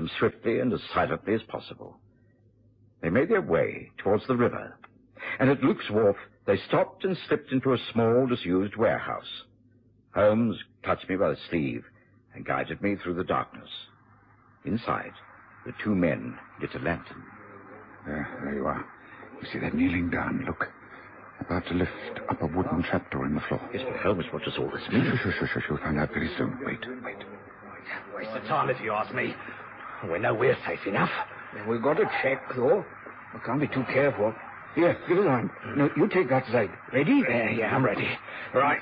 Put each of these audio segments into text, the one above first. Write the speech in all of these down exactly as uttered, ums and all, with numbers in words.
them swiftly and as silently as possible. They made their way towards the river, and at Luke's Wharf they stopped and slipped into a small, disused warehouse. Holmes touched me by the sleeve and guided me through the darkness. Inside, the two men lit a lantern. There, there you are. You see, they're kneeling down. Look. About to lift up a wooden trapdoor in the floor. Yes, but Holmes, what does all this mean? Sure, sure, sure, sure. You'll find out very soon. Wait, wait. Waste of time if you ask me. We know we're safe enough. We've got to check, though. We can't be too careful. Here, give us on. No, you take that side. Ready? Yeah, yeah, I'm ready. Right.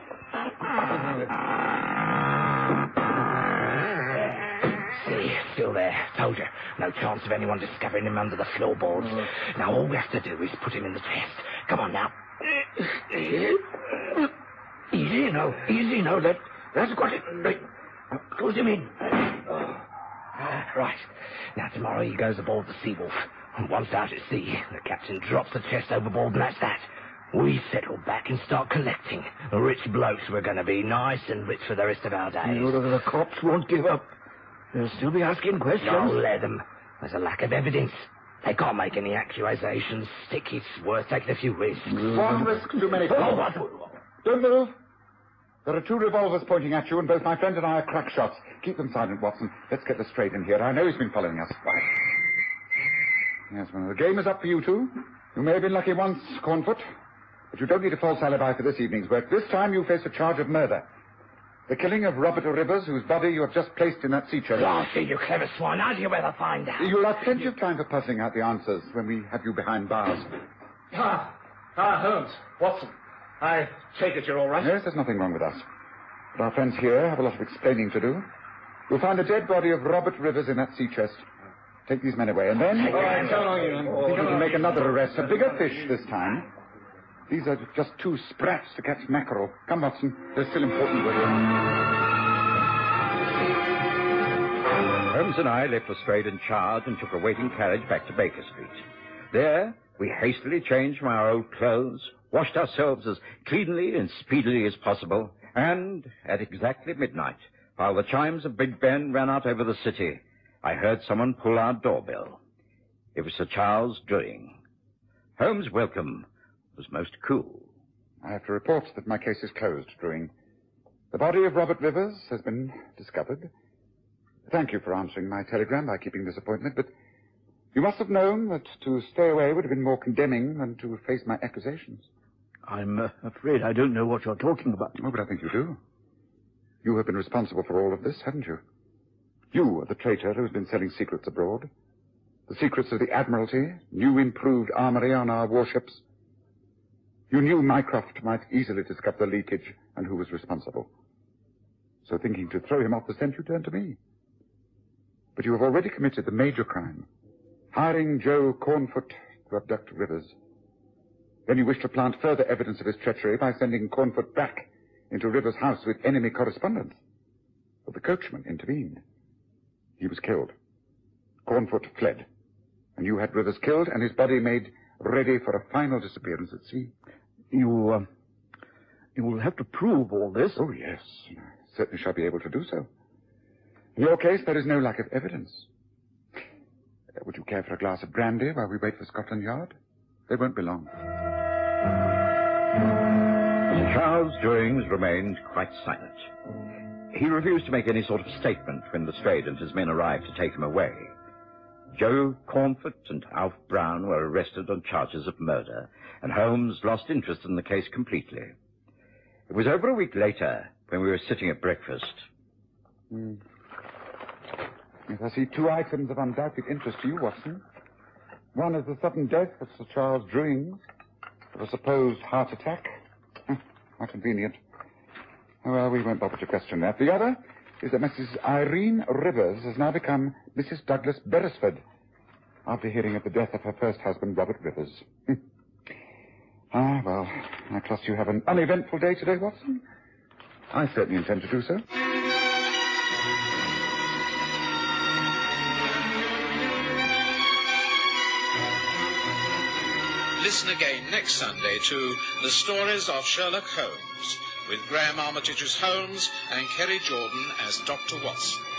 See, still there. Told you. No chance of anyone discovering him under the floorboards. Now, all we have to do is put him in the chest. Come on, now. Easy now. Easy now. That, that's got it. Right. Close him in. Uh, right. Now, tomorrow he goes aboard the Seawolf. And once out at sea, the captain drops the chest overboard, and that's that. We settle back and start collecting. Rich blokes we're going to be, nice and rich for the rest of our days. You know, the cops won't give up. They'll still be asking questions. Don't let them. There's a lack of evidence. They can't make any accusations. Stick, it's worth taking a few risks. One risk too many. Oh, what? Don't move. There are two revolvers pointing at you, and both my friend and I are crack shots. Keep them silent, Watson. Let's get this straight in here. I know he's been following us. Right. Yes, well, the game is up for you two. You may have been lucky once, Cornfoot, but you don't need a false alibi for this evening's work. This time you face a charge of murder. The killing of Robert Rivers, whose body you have just placed in that sea chest. Blasty, you clever swine. How do you ever find out? You'll have plenty of time for puzzling out the answers when we have you behind bars. Ah, ah, Holmes, Watson. I take it you're all right? Yes, there's nothing wrong with us. But our friends here have a lot of explaining to do. You'll find the dead body of Robert Rivers in that sea chest. Take these men away, and then... All right, so long, you. I think we can make another arrest. A bigger fish this time. These are just two sprats to catch mackerel. Come, Watson. They're still important with you. Holmes and I left Lestrade in charge and took a waiting carriage back to Baker Street. There, we hastily changed from our old clothes, washed ourselves as cleanly and speedily as possible, and at exactly midnight, while the chimes of Big Ben ran out over the city, I heard someone pull our doorbell. It was Sir Charles Druing. Holmes' welcome was most cool. I have to report that my case is closed, Druing. The body of Robert Rivers has been discovered. Thank you for answering my telegram by keeping this appointment, but you must have known that to stay away would have been more condemning than to face my accusations. I'm uh, afraid I don't know what you're talking about. Oh, but I think you do. You have been responsible for all of this, haven't you? You are the traitor who's been selling secrets abroad. The secrets of the Admiralty, new improved armory on our warships. You knew Mycroft might easily discover the leakage and who was responsible. So thinking to throw him off the scent, you turned to me. But you have already committed the major crime, hiring Joe Cornfoot to abduct Rivers. Then you wish to plant further evidence of his treachery by sending Cornfoot back into Rivers' house with enemy correspondence. But the coachman intervened. He was killed. Cornfoot fled. And you had Rivers killed and his body made ready for a final disappearance at sea. You, uh, you will have to prove all this. Oh, yes. I certainly shall be able to do so. In your case, there is no lack of evidence. Uh, would you care for a glass of brandy while we wait for Scotland Yard? They won't be long. Sir Charles Druings remained quite silent. He refused to make any sort of statement when Lestrade and his men arrived to take him away. Joe Cornfoot and Alf Brown were arrested on charges of murder, and Holmes lost interest in the case completely. It was over a week later when we were sitting at breakfast. Mm. Yes, I see two items of undoubted interest to you, Watson. One is the sudden death of Sir Charles Druings of a supposed heart attack. How convenient. Oh, well, we won't bother to question that. The other is that Missus Irene Rivers has now become Missus Douglas Beresford after hearing of the death of her first husband, Robert Rivers. Ah, well, I trust you have an uneventful day today, Watson. I certainly intend to do so. Listen again next Sunday to The Stories of Sherlock Holmes, with Graham Armitage as Holmes and Kerry Jordan as Doctor Watson.